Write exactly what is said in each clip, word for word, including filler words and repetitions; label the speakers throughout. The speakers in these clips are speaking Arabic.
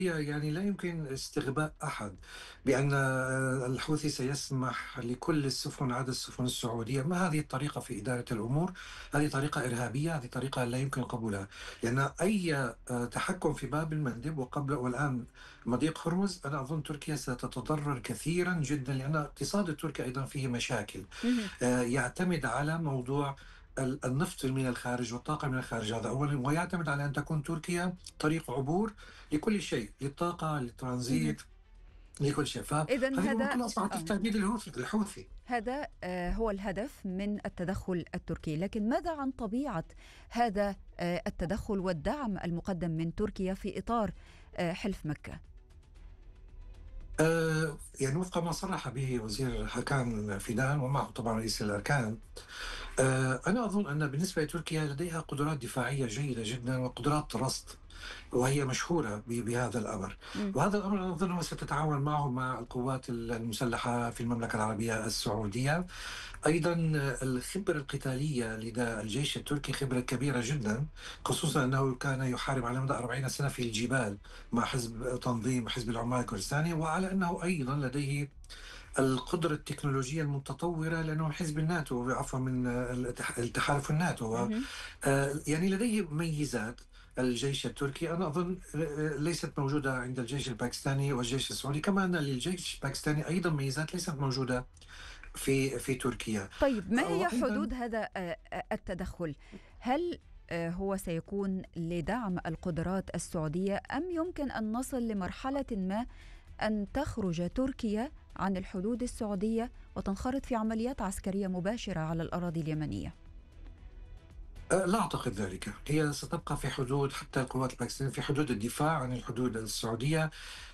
Speaker 1: يعني لا يمكن استغباء أحد بأن آه، الحوثي سيسمح لكل السفن عدا السفن السعودية. ما هذه الطريقة في إدارة الأمور؟ هذه طريقة إرهابية، هذه طريقة لا يمكن قبولها، لأن أي آه، تحكم في باب المندب وقبل والآن مضيق هرمز، أنا أظن تركيا ستتضرر كثيرا جدا، لأن اقتصاد التركي أيضا فيه مشاكل.
Speaker 2: مهم.
Speaker 1: آه، يعتمد على موضوع ال- النفط من الخارج والطاقة من الخارج، هذا أولا، ويعتمد على أن تكون تركيا طريق عبور لكل شيء، للطاقة،
Speaker 2: مهم.
Speaker 1: للترانزيت، لكل شيء.
Speaker 2: إذن
Speaker 1: فهذه الأمور
Speaker 2: هذا
Speaker 1: كلها أصبحت
Speaker 2: آه.
Speaker 1: تحت تهديد الهوثي الحوثي.
Speaker 2: هذا آه، هو الهدف من التدخل التركي، لكن ماذا عن طبيعة هذا آه، التدخل والدعم المقدم من تركيا في إطار آه، حلف مكة؟
Speaker 1: آه يعني وفق ما صرح به وزير حكام فيدان ومعه طبعا رئيس الأركان، آه أنا أظن أن بالنسبة لتركيا لديها قدرات دفاعية جيدة جدا وقدرات رصد، وهي مشهورة ب- بهذا الأمر.
Speaker 2: مم.
Speaker 1: وهذا الأمر أنا أظنه ستتعاون معه مع القوات المسلحة في المملكة العربية السعودية. أيضا الخبرة القتالية لدى الجيش التركي خبرة كبيرة جدا، خصوصا أنه كان يحارب على مدى أربعين سنة في الجبال مع حزب تنظيم حزب العمال الكردستاني، وعلى أنه أيضا لديه القدرة التكنولوجية المتطورة، لأنه من حزب الناتو، عفوا من الاتح- التحالف الناتو.
Speaker 2: مهم.
Speaker 1: آه، يعني لديه ميزات. الجيش التركي أنا أظن آه، ليست موجودة عند الجيش الباكستاني والجيش السعودي، كما أن للجيش الباكستاني أيضا ميزات ليست موجودة في في تركيا.
Speaker 2: طيب، ما
Speaker 1: آه،
Speaker 2: هي
Speaker 1: وأيضا
Speaker 2: حدود هذا آه، آه، التدخل؟ هل آه، هو سيكون لدعم القدرات السعودية، أم يمكن أن نصل لمرحلة ما أن تخرج تركيا عن الحدود السعودية وتنخرط في عمليات عسكرية مباشرة على الأراضي اليمنية؟
Speaker 1: آه، لا أعتقد ذلك. هي ستبقى في حدود، حتى القوات الباكستانية في حدود الدفاع عن الحدود السعودية،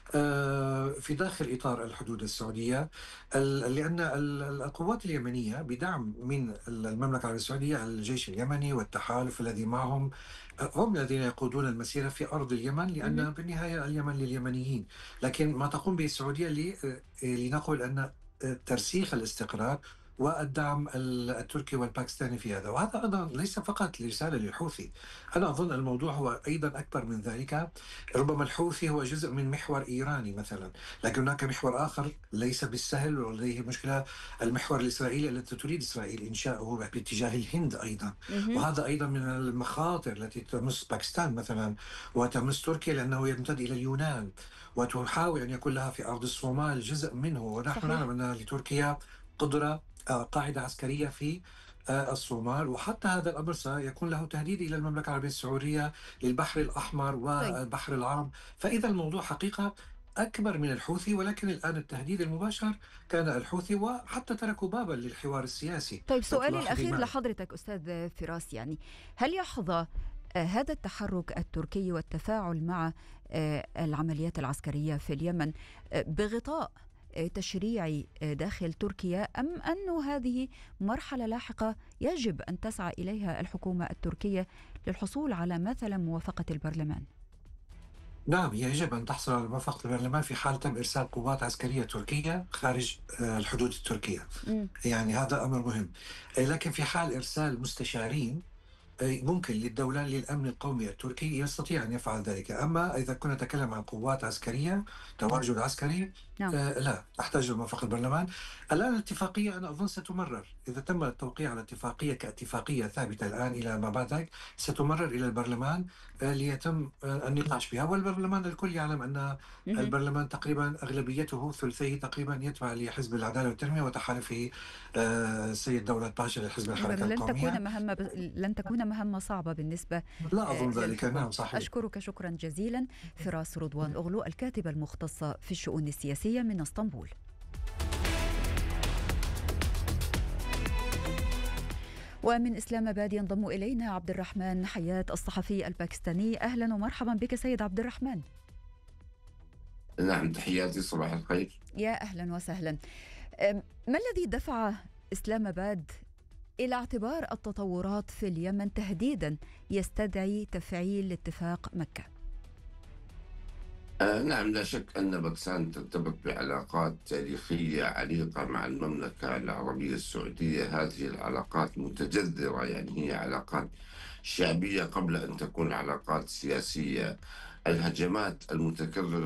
Speaker 1: آه، في داخل إطار الحدود السعودية. ال- لأن ال- القوات اليمنية بدعم من المملكة العربية السعودية، الجيش اليمني والتحالف الذي معهم، آه، هم الذين يقودون المسيرة في أرض اليمن، لأن
Speaker 2: مهم.
Speaker 1: بالنهاية اليمن لليمنيين. لكن ما تقوم به السعودية ل- آه، لنقل أن آه، ترسيخ الاستقرار والدعم ال- التركي والباكستاني في هذا. وهذا أيضا ليس فقط رسالة للحوثي، أنا أظن الموضوع هو أيضا أكبر من ذلك. ربما الحوثي هو جزء من محور إيراني مثلا، لكن هناك محور آخر ليس بالسهل ولديه مشكلة، المحور الإسرائيلي التي تريد إسرائيل إنشاؤه باتجاه الهند أيضا.
Speaker 2: مهم.
Speaker 1: وهذا أيضا من المخاطر التي تمس باكستان مثلا وتمس تركيا، لأنه يمتد إلى اليونان، وتحاول أن يكون لها في أرض الصومال جزء منه. ونحن نعلم
Speaker 2: صحيح.
Speaker 1: أن لتركيا قدرة، آه، قاعدة عسكرية في آه، الصومال. وحتى هذا الأمر سيكون له تهديد إلى المملكة العربية السعودية، للبحر الأحمر
Speaker 2: طيب.
Speaker 1: والبحر العرب. فإذا الموضوع حقيقة أكبر من الحوثي، ولكن الآن التهديد المباشر كان الحوثي، وحتى تركوا بابا للحوار السياسي.
Speaker 2: طيب،
Speaker 1: لو
Speaker 2: سؤالي
Speaker 1: تلاحظي
Speaker 2: الأخير
Speaker 1: معي.
Speaker 2: لحضرتك أستاذ فراس، يعني هل يحظى آه، هذا التحرك التركي والتفاعل مع آه، العمليات العسكرية في اليمن آه، بغطاء آه، تشريعي آه، داخل تركيا، أم أن هذه مرحلة لاحقة يجب أن تسعى إليها الحكومة التركية للحصول على مثلا موافقة البرلمان؟
Speaker 1: نعم، يجب أن تحصل على موافقة البرلمان في حال تم إرسال قوات عسكرية تركية خارج آه، الحدود التركية.
Speaker 2: مم.
Speaker 1: يعني هذا أمر مهم. آه، لكن في حال إرسال مستشارين، أي ممكن للدولة للأمن القومي التركي يستطيع أن يفعل ذلك. أما إذا كنا نتكلم عن قوات عسكرية، تواجد عسكري،
Speaker 2: نعم.
Speaker 1: آه لا تحتاج لموافقة البرلمان. الآن الاتفاقية أنا أظن ستمرر، إذا تم التوقيع على اتفاقية كاتفاقية ثابتة الآن إلى ما بعد ذلك، ستمرر إلى البرلمان آه ليتم آه النقاش بها. والبرلمان الكل يعلم أن
Speaker 2: مهم.
Speaker 1: البرلمان تقريبا أغلبيته ثلثيه تقريبا يتبع لحزب العدالة والتنمية وتحالفه آه السيد دولة باشا لحزب
Speaker 2: إذا
Speaker 1: الحركة
Speaker 2: لن تكون
Speaker 1: القومية.
Speaker 2: مهمة ب... لن تكون مهمة صعبة بالنسبة
Speaker 1: لا
Speaker 2: آه،
Speaker 1: أظن ذلك،
Speaker 2: للحكومة.
Speaker 1: نعم صحيح.
Speaker 2: أشكرك شكرا جزيلا فراس رضوان أغلو، الكاتبة المختصة في الشؤون السياسية من اسطنبول. ومن إسلام آباد ينضم إلينا عبد الرحمن حياة، الصحفي الباكستاني. أهلا ومرحبا بك سيد عبد الرحمن.
Speaker 3: نعم، تحياتي، صباح الخير.
Speaker 2: يا أهلا وسهلا. أم، ما الذي دفع إسلام آباد إلى اعتبار التطورات في اليمن تهديدا يستدعي تفعيل اتفاق مكة؟
Speaker 3: آه نعم، لا شك أن باكستان ترتبط بعلاقات تاريخية عريقة مع المملكة العربية السعودية. هذه العلاقات متجذرة، يعني هي علاقات شعبية قبل أن تكون علاقات سياسية. الهجمات المتكررة